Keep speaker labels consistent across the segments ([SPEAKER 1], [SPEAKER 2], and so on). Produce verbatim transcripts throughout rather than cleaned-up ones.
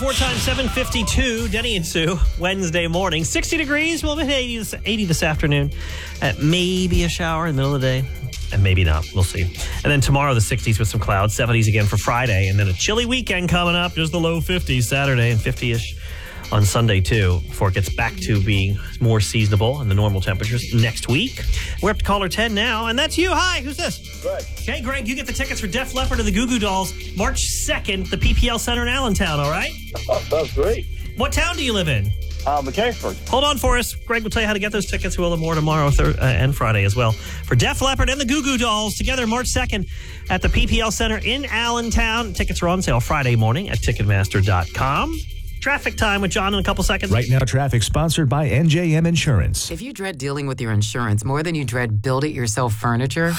[SPEAKER 1] Four times seven fifty-two, Denny and Sue, Wednesday morning. sixty degrees, we'll hit eighty this, eighty this afternoon. Uh, maybe a shower in the middle of the day, and maybe not. We'll see. And then tomorrow, the sixties with some clouds, seventies again for Friday, and then a chilly weekend coming up, just the low fifties Saturday and fifty-ish on Sunday, too, before it gets back to being more seasonable and the normal temperatures next week. We're up to caller ten now, and that's you. Hi, who's this?
[SPEAKER 2] Greg.
[SPEAKER 1] Okay, Greg, you get the tickets for Def Leppard and the Goo Goo Dolls, March second, the P P L Center in Allentown, all right?
[SPEAKER 2] Oh, that's great.
[SPEAKER 1] What town do you live in?
[SPEAKER 2] Uh, McCaffrey.
[SPEAKER 1] Hold on for us. Greg will tell you how to get those tickets. We'll have more tomorrow thir- uh, and Friday as well. For Def Leppard and the Goo Goo Dolls, together March second at the P P L Center in Allentown. Tickets are on sale Friday morning at Ticketmaster dot com. Traffic time with John in a couple seconds.
[SPEAKER 3] Right now, traffic sponsored by N J M Insurance.
[SPEAKER 4] If you dread dealing with your insurance more than you dread build-it-yourself furniture,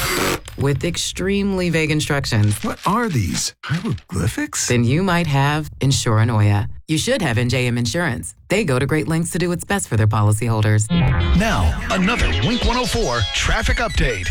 [SPEAKER 4] with extremely vague instructions,
[SPEAKER 5] What are these? Hieroglyphics?
[SPEAKER 4] then you might have Insuranoia. You should have N J M Insurance. They go to great lengths to do what's best for their policyholders.
[SPEAKER 5] Now, another Wink one oh four traffic update.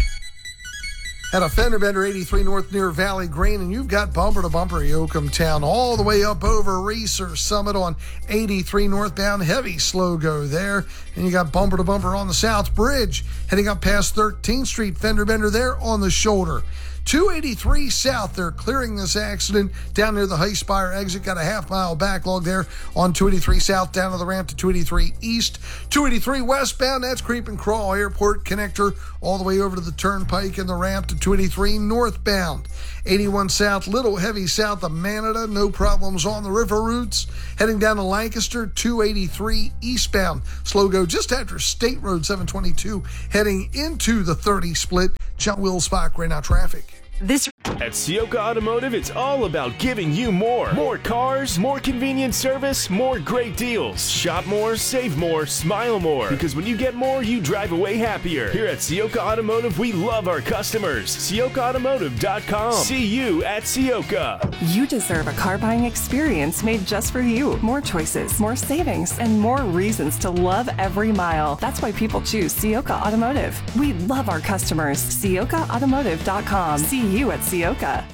[SPEAKER 6] At a fender bender eighty-three North near Valley Green, and you've got bumper to bumper Yoakum Town all the way up over Reeser Summit on eighty-three northbound. Heavy slow go there. And you got bumper to bumper on the South Bridge heading up past thirteenth Street. Fender bender there on the shoulder. two eighty-three South, they're clearing this accident down near the Highspire exit. Got a half mile backlog there on two eighty-three South down to the ramp to two eighty-three East. two eighty-three westbound, that's Creep and Crawl Airport connector all the way over to the Turnpike and the ramp to two eighty-three northbound. eighty-one South, little heavy south of Manada, no problems on the river routes. Heading down to Lancaster, two eighty-three eastbound. Slow go just after State Road seven twenty-two, heading into the thirty split. John Wills, Fox, right now traffic.
[SPEAKER 7] This
[SPEAKER 8] At Sioka Automotive, it's all about giving you more. More cars, more convenient service, more great deals. Shop more, save more, smile more. Because when you get more, you drive away happier. Here at Sioka Automotive, we love our customers. Sioka Automotive dot com. See you at Sioka.
[SPEAKER 7] you deserve a car buying experience made just for you. More choices, more savings, and more reasons to love every mile. That's why people choose Sioka Automotive. We love our customers. Sioka Automotive dot com. See you at Sioka.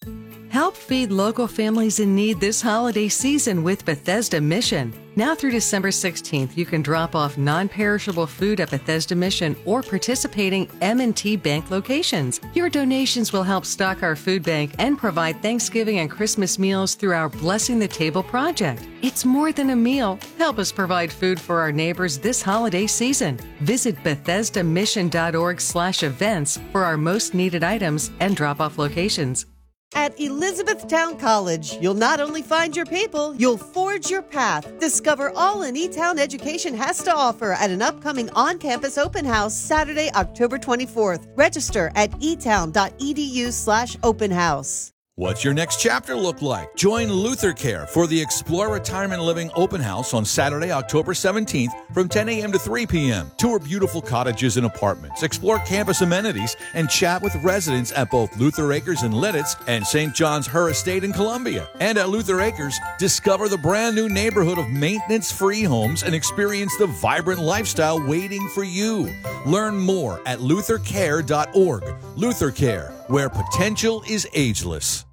[SPEAKER 9] Help feed local families in need this holiday season with Bethesda Mission. Now through December sixteenth, you can drop off non-perishable food at Bethesda Mission or participating M and T Bank locations. Your donations will help stock our food bank and provide Thanksgiving and Christmas meals through our Blessing the Table project. It's more than a meal. Help us provide food for our neighbors this holiday season. Visit Bethesda Mission dot org slash events for our most needed items and drop-off locations.
[SPEAKER 10] At Elizabethtown College, you'll not only find your people, you'll forge your path. Discover all an E-Town education has to offer at an upcoming on-campus open house Saturday, October twenty-fourth. Register at etown dot e d u slash open house.
[SPEAKER 11] What's your next chapter look like? Join Luther Care for the Explore Retirement Living Open House on Saturday, October seventeenth from ten a.m. to three p.m. Tour beautiful cottages and apartments, explore campus amenities, and chat with residents at both Luther Acres in Lidditz and Saint John's Her Estate in Columbia. And at Luther Acres, discover the brand new neighborhood of maintenance-free homes and experience the vibrant lifestyle waiting for you. Learn more at luther care dot org. Luther Care, where potential is ageless.